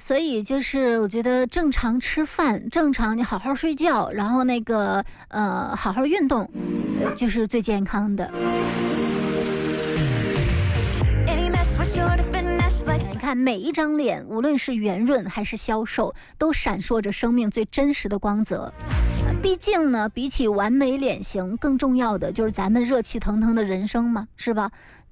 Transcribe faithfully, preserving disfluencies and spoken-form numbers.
所以就是我觉得正常吃饭，正常你好好睡觉，然后那个呃好好运动，呃就是最健康的。你看每一张脸，无论是圆润还是消瘦，都闪烁着生命最真实的光泽。毕竟呢，比起完美脸型，更重要的就是咱们热气腾腾的人生嘛，是吧？